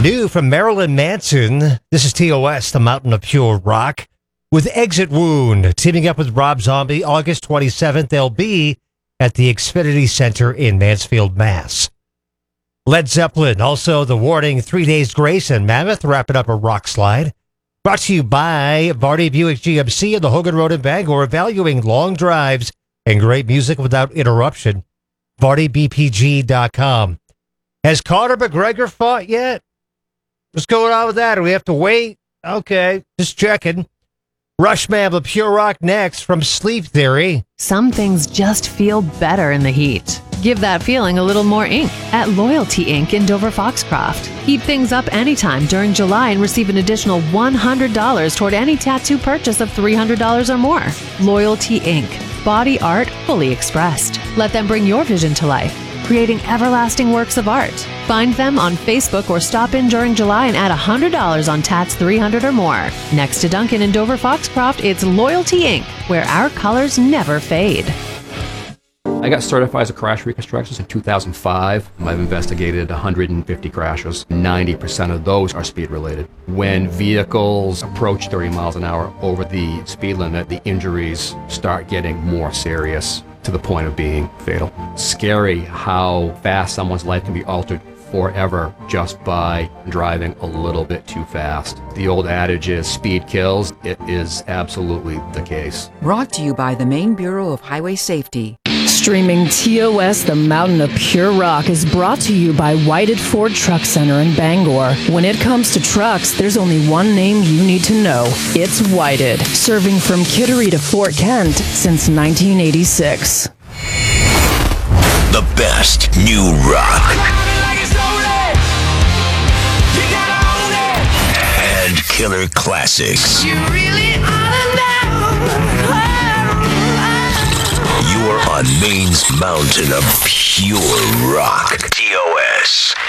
New from Marilyn Manson, this is TOS, the Mountain of Pure Rock, with Exit Wound, teaming up with Rob Zombie. August 27th, they'll be at the Xfinity Center in Mansfield, Mass. Led Zeppelin, also The Warning, 3 Days Grace, and Mammoth, wrapping up a rock slide. Brought to you by Vardy Buick GMC and the Hogan Road in Bangor, valuing long drives and great music without interruption. VardyBPG.com. Has Conor McGregor fought yet? What's going on with that? Do we have to wait? Okay, just checking. Rushman with Pure Rock next from Sleep Theory. Some things just feel better in the heat. Give that feeling a little more ink at Loyalty Ink in Dover Foxcroft. Heat things up anytime during July and receive an additional $100 toward any tattoo purchase of $300 or more. Loyalty Ink. Body art fully expressed. Let them bring your vision to life, creating everlasting works of art. Find them on Facebook or stop in during July and add $100 on tats 300 or more. Next to Duncan in Dover Foxcroft, it's Loyalty Ink, where our colors never fade. I got certified as a crash reconstructionist in 2005. I've investigated 150 crashes. 90% of those are speed related. When vehicles approach 30 miles an hour over the speed limit, the injuries start getting more serious to the point of being fatal. Scary how fast someone's life can be altered forever just by driving a little bit too fast. The old adage is speed kills. It is absolutely the case. Brought to you by the Maine Bureau of Highway Safety. Streaming TOS, the Mountain of Pure Rock, is brought to you by Whited Ford Truck Center in Bangor. When it comes to trucks, there's only one name you need to know. It's Whited, serving from Kittery to Fort Kent since 1986. The best new rock and killer classics. You really ought to know. You are on Maine's mountain of pure rock. TOS.